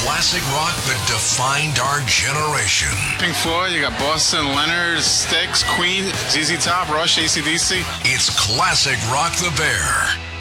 classic rock that defined our generation. Pink Floyd, you got Boston, Leonard, Styx, Queen, ZZ Top, Rush, AC/DC. It's Classic Rock the Bear.